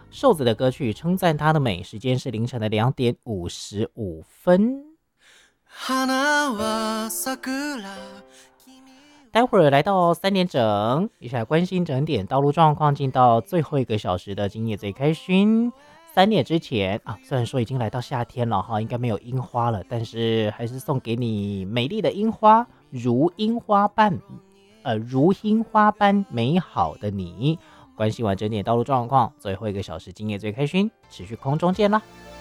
瘦子的歌曲称赞她的美，时间是凌晨的2:55。待会儿来到3点整，一起来关心整点道路状况，进到最后一个小时的今夜最开心。3点之前啊，虽然说已经来到夏天了哈，应该没有樱花了，但是还是送给你美丽的樱花，如樱花般美好的你。关心完整点道路状况，最后一个小时今夜最开心，持续空中见啦。